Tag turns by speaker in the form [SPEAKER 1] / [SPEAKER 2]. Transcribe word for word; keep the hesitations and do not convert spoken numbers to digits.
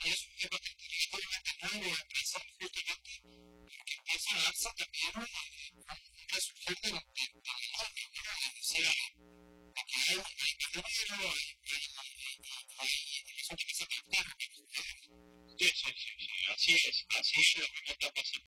[SPEAKER 1] eso es bastante relativamente nuevo en Brasil, justamente porque empieza a darse también un, un resurgir del, del, del negocio, ¿no? Es decir, de que hay, hay dinero, hay, hay, hay, hay, eso que se mantiene.
[SPEAKER 2] Sí, sí, sí, sí, así es, así es lo que me está pasando.